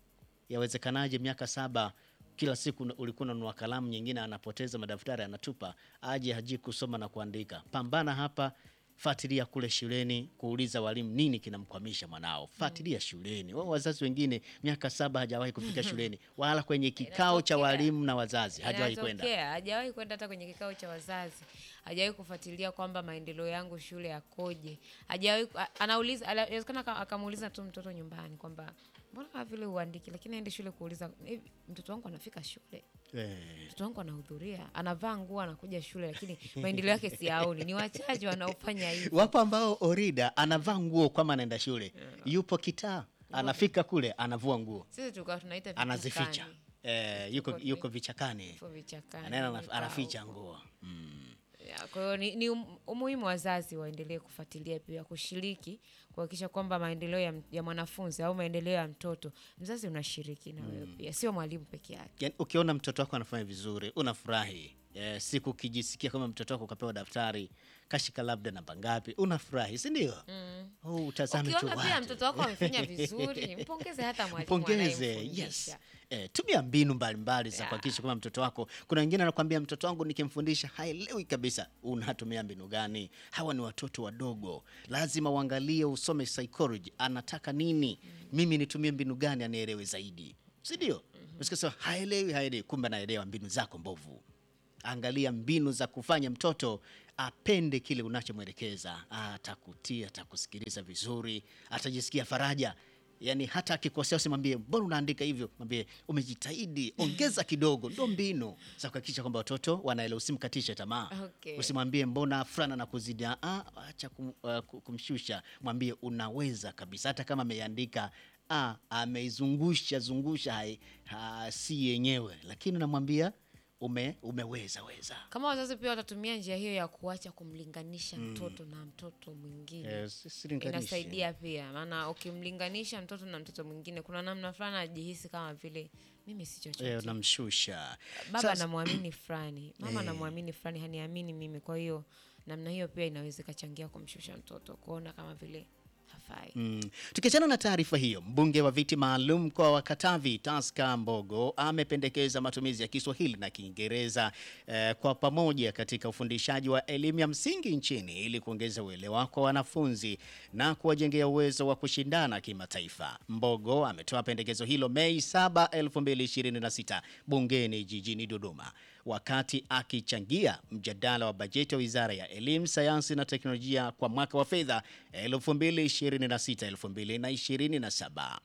Yawezekanaje miaka saba kila siku ulikuwa unanunua kalamu nyingine, anapoteza madaftari anatupa, aje haji kusoma na kuandika. Pambana hapa, fuatilia kule shuleni, kuuliza walimu nini kinamkwamisha mwanao. Fuatilia shuleni. Wao wazazi wengine miaka saba hajawahi kufika shuleni, wala kwenye kikao cha walimu na wazazi hajawahi kwenda. Hajawahi kwenda hata kwenye kikao cha wazazi. Hajawahi kufuatilia kwamba maendeleo yangu shule yakoje. Hajawahi, anauliza, inawezekana akamuuliza tu mtoto nyumbani kwamba mbona kama vile uandiki, lakini aende shule kuuliza mtoto wangu anafika shule. Eh. Mtoto wangu anahudhuria, anavaa nguo anakuja shule, lakini maendeleo yake siyaoni. Ni wachache wanaofanya hivyo. Wapo ambao Orida anavaa nguo kama anaenda shule. Yeah. Yupo kitaa, anafika kule anavua nguo. Sisi tulikuwa tunaita vichakani. Anazificha. Eh, yuko yuko vichakani. Yuko vichakani. Anaenda anaficha nguo. Mm. Ya, kwa hiyo ni, ni umuhimu wazazi waendelee kufuatilia pia, kushiriki kuhakikisha kwamba maendeleo ya, ya mwanafunzi au maendeleo ya mtoto, mzazi unashiriki na wewe pia, sio mwalimu peke yake. Yani, ukiona mtoto wako anafanya vizuri unafurahi. Yeah, siku ukijisikia kama mtoto wako kapewa daftari kashika labda namba ngapi, unafurahi, si ndio? Mm. Oh, utazame tu. Ukiona pia mtoto wako amefanya vizuri, mpongeze hata mwalimu. Mpongeze, yes. Eh, tumia mbinu mbalimbali za kuhakikisha kama mtoto wako. Kuna wengine anakuambia mtoto wangu nikimfundisha haelewi kabisa. Unatumia mbinu gani? Hawa ni watoto wadogo. Lazima uangalie, usome psychology. Anataka nini? Mm. Mimi nitumie mbinu gani anielewe zaidi? Si ndio? Mm-hmm. Usikose haelewi, haelewi, kumbe anaelewa, mbinu zako mbovu. Angalia mbinu za kufanya mtoto apende kile unachomwelekeza. Atakutia, atakusikiliza vizuri, atajisikia faraja. Yani hata akikosea usimwambie mbona unaandika hivyo, mwambie umejitahidi, ongeza kidogo. Ndio mbinu za kuhakikisha kwamba watoto wanaelewa, usimkatishe tamaa. Okay. Usimwambie mbona fulana na kuzidi, ah, acha kum, uh, kumshusha, mwambie unaweza kabisa. Hata kama ameandika ah, ameizungusha zungusha hai, ha, si yenyewe, lakini namwambia ume umeweza weza. Kama wazazi pia watatumia njia hiyo ya kuacha kumlinganisha mm. mtoto na mtoto mwingine. Yes, inasaidia pia. Maana ukimlinganisha mtoto na mtoto mwingine, kuna namna fulani ajihisi kama vile mimi si chochote. Eh, unamshusha. Baba anamwamini fulani, mama anamwamini eh. fulani, haniamini mimi. Kwa hiyo namna hiyo pia inaweza kachangia kumshusha mtoto, kuona kama vile hafai. Mm. Tukiachana na taarifa hiyo, mbunge wa viti maalum kwa wa Katavi Taska Mbogo amependekeza matumizi ya Kiswahili na Kiingereza eh, kwa pamoja katika ufundishaji wa elimu ya msingi nchini ili kuongeza uelewa kwa wanafunzi na kuwajengea uwezo wa kushindana kimataifa. Mbogo ametoa pendekezo hilo Mei saba elfu mbili ishirini na sita bungeni jijini Dodoma, wakati akichangia mjadala wa bajeti ya Wizara ya Elimu, Sayansi na Teknolojia kwa mwaka wa fedha elfu mbili ishirini na sita elfu mbili ishirini na saba.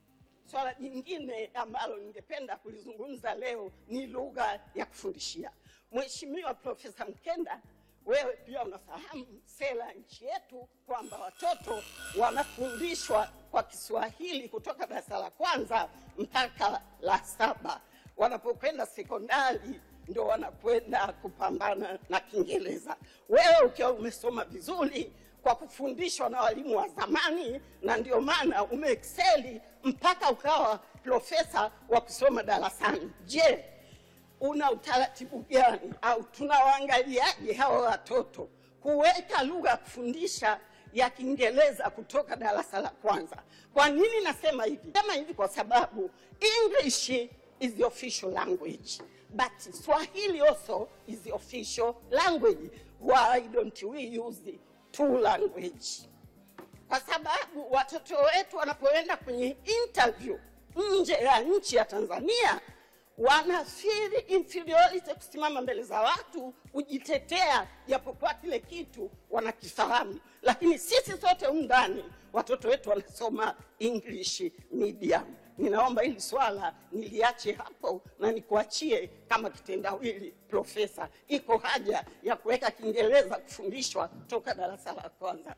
Swala jingine ambalo ningependa kulizungumza leo ni lugha ya kufundishia. Mheshimiwa Profesa Mkenda, wewe pia unafahamu sera nchi yetu kwamba watoto wanafundishwa kwa Kiswahili kutoka darasa la kwanza mpaka la saba. Wanapokwenda sekondari ndio wanakwenda kupambana na Kiingereza. Wewe ukiwa umesoma vizuri kwa kufundishwa na walimu wa zamani, na ndio maana umeexceli mpaka ukawa profesa wa kusoma darasani. Je, una utaratibu gani au tunawaangaliaje hawa watoto kuweka lugha kufundisha ya Kiingereza kutoka darasa la kwanza? Kwa nini nasema hivi? Sema hivi kwa sababu English is the official language, but Swahili also is the official language. Why don't we use the two language? Kwa sababu watoto wetu wanapoenda kwenye interview nje ya nchi ya Tanzania wana feel inferiority kusimama mbele za watu kujitetea, japokuwa kile kitu wanakifahamu. Lakini sisi sote ndani watoto wetu wanasoma English medium. Ninaomba hili swala niliache hapo na nikuachie kama kitendawili profesa. Iko haja ya kuweka Kiingereza kufundishwa toka darasa la kwanza.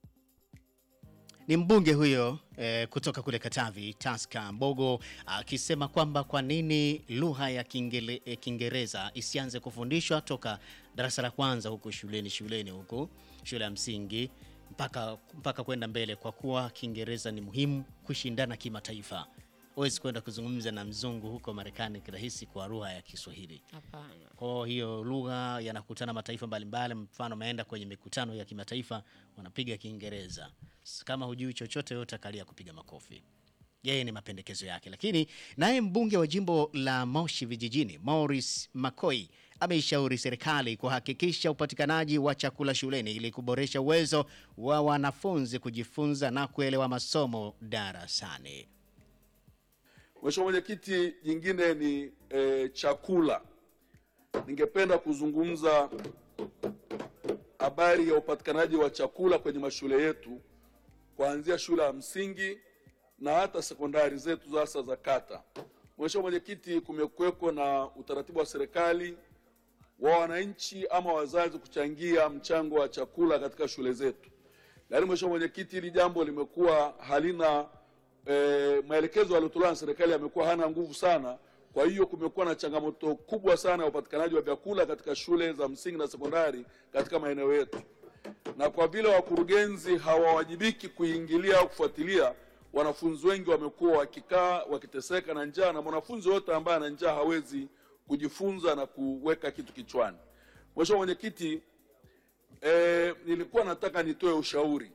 Ni mbunge huyo eh, kutoka kule Katavi Taska Mbogo akisema kwamba kwa nini lugha ya Kiingereza isianze kufundishwa toka darasa la kwanza huko shuleni shuleni huko shule ya msingi mpaka mpaka kwenda mbele, kwa kuwa Kiingereza ni muhimu kushindana kimataifa. Huwezi kwenda kuzungumza na mzungu huko Marekani kirahisi kwa lugha ya Kiswahili. Hapana. Kwa hiyo lugha yanakutana mataifa mbalimbali, mfano maenda kwenye mikutano ya kimataifa wanapiga Kiingereza. Kama hujui chochote yote kalia kupiga makofi. Yeye ni mapendekezo yake. Lakini naye mbunge wa jimbo la Moshi Vijijini, Morris Makoi, ameishauri serikali kuhakikisha upatikanaji wa chakula shuleni ili kuboresha uwezo wa wanafunzi kujifunza na kuelewa masomo darasani. Mheshimiwa Mwenyekiti, jingine ni e, chakula. Ningependa kuzungumza habari ya upatikanaji wa chakula kwenye mashule yetu kuanzia shule ya msingi na hata sekondari zetu hasa za kata. Mheshimiwa Mwenyekiti, kumekuweko na utaratibu wa serikali wa wananchi ama wazazi kuchangia mchango wa chakula katika shule zetu. Lakini Mheshimiwa Mwenyekiti, hili jambo limekuwa halina e, maelekezo yaliyotolewa na serikali yamekuwa hana nguvu sana. Kwa hiyo kumekuwa na changamoto kubwa sana ya upatikanaji wa vyakula katika shule za msingi na sekondari katika maeneo yetu. Na kwa vile wakurugenzi hawawajibiki kuingilia au kufuatilia, wanafunzi wengi wamekuwa wakikaa wakiteseka na njaa, na mwanafunzi wote ambaye ana njaa hawezi kujifunza na kuweka kitu kichwani. Mheshimiwa Mwenyekiti, e, nilikuwa nataka nitoe ushauri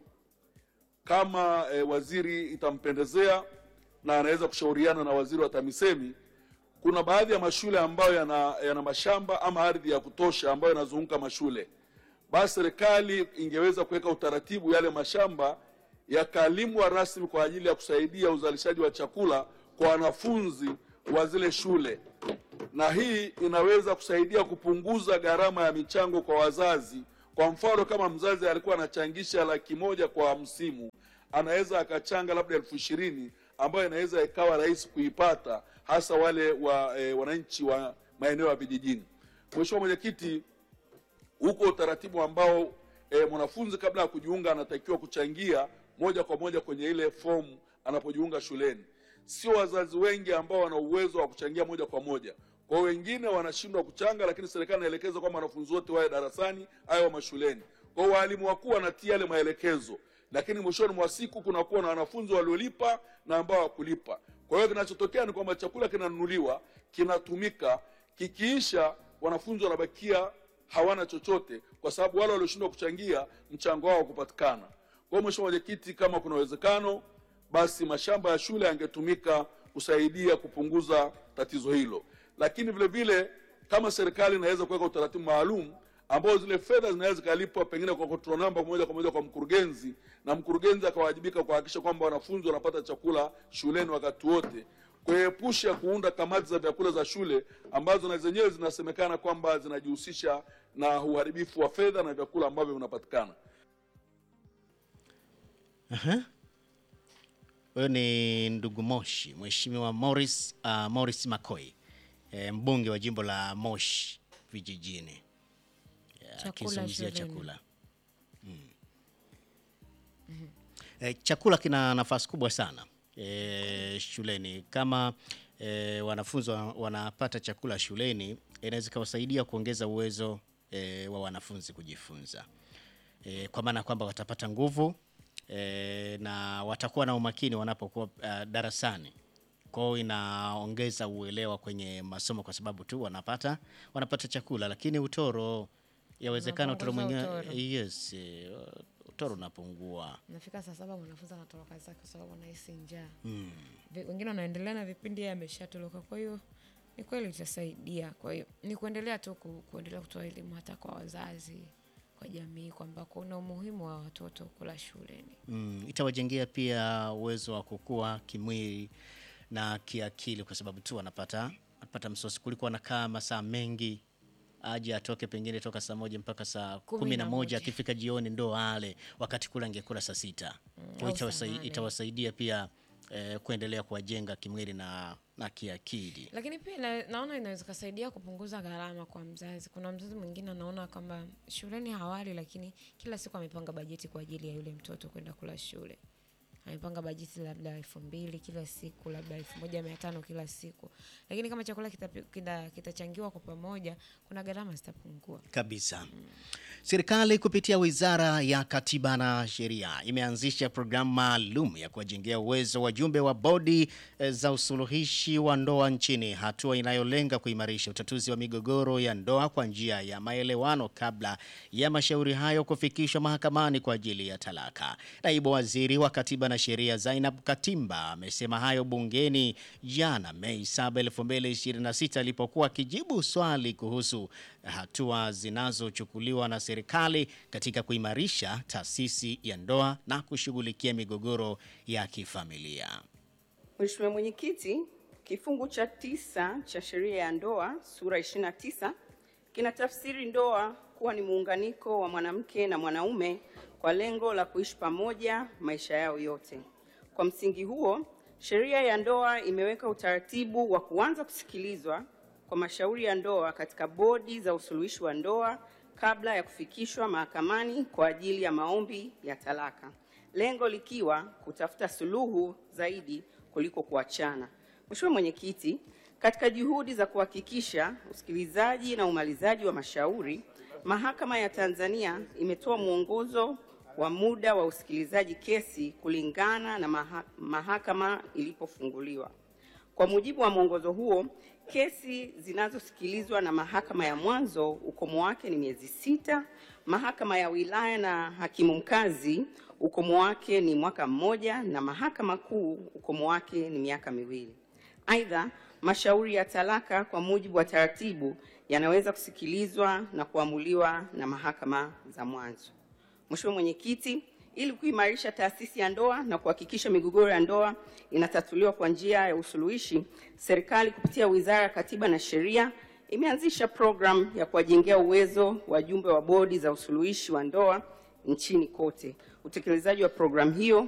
kama e, waziri itampendezea na anaweza kushauriana na waziri wa TAMISEMI. Kuna baadhi ya mashule ambayo yana, yana mashamba ama ardhi ya kutosha ambayo yanazunguka mashule. Basi serikali ingeweza kuweka utaratibu yale mashamba yakalimwa rasmi kwa ajili ya kusaidia uzalishaji wa chakula kwa wanafunzi wa zile shule. Na hii inaweza kusaidia kupunguza gharama ya michango kwa wazazi. Kwa mfano, kama mzazi alikuwa anachangisha laki moja kwa msimu, anaweza akachanga labda elfu ishirini ambayo inaweza ikawa rahisi kuipata, hasa wale wa e, wananchi wa maeneo ya vijijini. Mheshimiwa Mwenyekiti, huko utaratibu ambao e, mwanafunzi kabla ya kujiunga anatakiwa kuchangia moja kwa moja kwenye ile fomu anapojiunga shuleni. Sio wazazi wengi ambao wana uwezo wa kuchangia moja kwa moja. Kwa wengine wanashindwa kuchanga, lakini serikali inaelekeza kwamba wanafunzi wote wawe darasani au mashuleni. Kwa walimu wakuu wanatia yale maelekezo, lakini mwishoni mwa siku kuna kuwa na wanafunzi waliolipa na ambao hawakulipa. Kwa hiyo kinachotokea ni kwamba chakula kinanunuliwa, kinatumika, kikiisha wanafunzi wanabakia hawana chochote kwa sababu wale walioshindwa kuchangia mchango wao kupatikana. Kwa hiyo Mheshimiwa Mwenyekiti, kama kuna uwezekano basi mashamba ya shule yangetumika kusaidia kupunguza tatizo hilo. Lakini vile vile kama serikali inaweza kuweka utaratibu maalum ambao zile fedha zinaweza kulipwa pengine kwa control number moja kwa moja kwa mkurugenzi, na mkurugenzi akawajibika kuhakikisha kwamba wanafunzi wanapata chakula shuleni wakati wote, kuepusha kuunda kamati za vyakula za shule ambazo na zenyewe zinasemekana kwamba zinajihusisha na uharibifu wa fedha na vyakula ambavyo vinapatikana. Aha. Huyo ni ndugu Moshi, Mheshimiwa Morris uh, Morris Makoi, e, mbunge wa jimbo la Moshi Vijijini. Akizungumzia chakula. Mm. Mm-hmm. E, chakula kina nafasi kubwa sana e, shuleni. Kama e, wanafunzi wanapata chakula shuleni, inaweza kuwasaidia kuongeza uwezo e, wa wanafunzi kujifunza. E, kwa maana kwamba watapata nguvu e, na watakuwa na umakini wanapokuwa uh, darasani. Kwa hiyo inaongeza uelewa kwenye masomo kwa sababu tu wanapata wanapata chakula. Lakini utoro, yawezekana utoro mwingine, yes, utoro unapungua. Nafika saa saba mwanafunzi anatoroka zake kwa sababu anahisi njaa. Mm. Wengine wanaendelea na vipindi yeye ameshatoroka. Kwa hiyo ni kweli itasaidia. Kwa hiyo ni kuendelea tu ku, kuendelea kutoa elimu hata kwa wazazi, kwa jamii, kwamba kuna umuhimu wa watoto kula shuleni. Mm, itawajengea pia uwezo wa kukua kimwili na kiakili kwa sababu tu wanapata wanapata msosi. Kulikuwa nakaa masaa mengi, aje atoke pengine toka saa moja mpaka saa kumi na moja, akifika jioni ndo ale, wakati kula angekula saa sita. Mm, itawasaidia, itawasaidia pia eh, kuendelea kuwajenga kimwili na na kiakili. Lakini pia na, naona inaweza kusaidia kupunguza gharama kwa mzazi. Kuna mzazi mwingine anaona kama shuleni hawali, lakini kila siku amepanga bajeti kwa ajili ya yule mtoto kwenda kula shule. Amepanga bajeti labda elfu mbili kila siku, labda elfu moja mia tano kila siku. Lakini kama chakula kitachangiwa kita, kita kwa pamoja, kuna gharama zitapungua. Kabisa. Mm. Serikali kupitia Wizara ya Katiba na Sheria imeanzisha programu maalum ya kuwajengea uwezo wajumbe wa bodi e, za usuluhishi wa ndoa nchini, hatua inayolenga kuimarisha utatuzi wa migogoro ya ndoa kwa njia ya maelewano kabla ya mashauri hayo kufikishwa mahakamani kwa ajili ya talaka. Naibu Waziri wa Katiba Mwanasheria Zainab Katimba amesema hayo bungeni jana Mei saba elfu mbili ishirini na sita alipokuwa akijibu swali kuhusu hatua zinazochukuliwa na serikali katika kuimarisha taasisi ya ndoa na kushughulikia migogoro ya kifamilia. Mheshimiwa Mwenyekiti, kifungu cha tisa cha sheria ya ndoa sura ishirini na tisa kinatafsiri ndoa kuwa ni muunganiko wa mwanamke na mwanaume kwa lengo la kuishi pamoja maisha yao yote. Kwa msingi huo, sheria ya ndoa imeweka utaratibu wa kuanza kusikilizwa kwa mashauri ya ndoa katika bodi za usuluhishi wa ndoa kabla ya kufikishwa mahakamani kwa ajili ya maombi ya talaka. Lengo likiwa kutafuta suluhu zaidi kuliko kuachana. Mheshimiwa Mwenyekiti, katika juhudi za kuhakikisha usikilizaji na umalizaji wa mashauri, Mahakama ya Tanzania imetoa mwongozo wa muda wa usikilizaji kesi kulingana na maha, mahakama ilipofunguliwa. Kwa mujibu wa mwongozo huo, kesi zinazosikilizwa na mahakama ya mwanzo ukomo wake ni miezi sita, mahakama ya wilaya na hakimu mkazi ukomo wake ni mwaka mmoja, na mahakama kuu ukomo wake ni miaka miwili. Aidha, mashauri ya talaka kwa mujibu wa taratibu yanaweza kusikilizwa na kuamuliwa na mahakama za mwanzo. Mheshimiwa Mwenyekiti, ili kuimarisha taasisi ya ndoa na kuhakikisha migogoro ya ndoa inatatuliwa kwa njia ya usuluhishi, serikali kupitia Wizara ya Katiba na Sheria imeanzisha program ya kuwajengea uwezo wajumbe wa bodi za usuluhishi wa ndoa nchini kote. Utekelezaji wa program hiyo